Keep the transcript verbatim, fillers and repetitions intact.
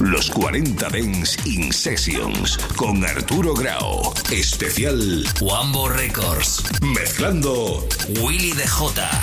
Los cuarenta Dance In Sessions con Arturo Grau. Especial Wambo Records. Mezclando Willy D J.